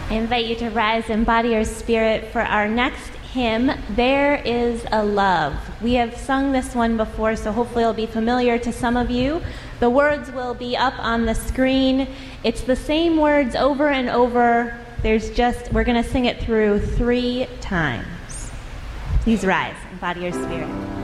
I invite you to rise and body your spirit for our next hymn, There Is a Love. We have sung this one before, so hopefully it'll be familiar to some of you. The words will be up on the screen. It's the same words over and over. We're going to sing it through 3 times. Please rise and body your spirit.